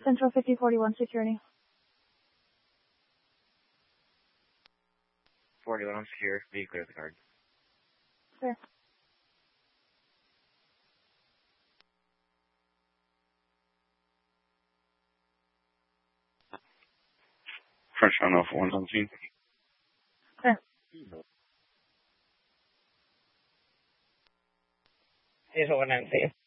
Central 5041 security. 41 on secure. Be clear of the card. Clear. French 901 on scene. Clear. Here's what I'm saying.